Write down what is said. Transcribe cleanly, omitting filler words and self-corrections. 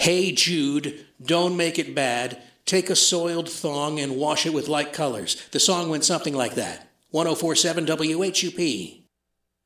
Hey Jude, don't make it bad. Take a soiled thong and wash it with light colors. The song went something like that. 1047 WHUP.